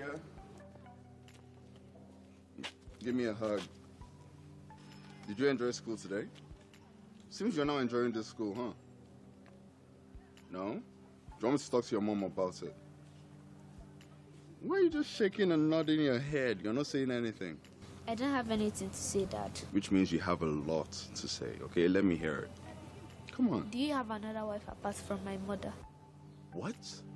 dear. Give me a hug. Did you enjoy school today? Seems you're not enjoying this school, huh? No? Do you want me to talk to your mom about it? Why are you just shaking and nodding your head? You're not saying anything. I don't have anything to say, Dad. Which means you have a lot to say, okay? Let me hear it. Come on. Do you have another wife apart from my mother? What?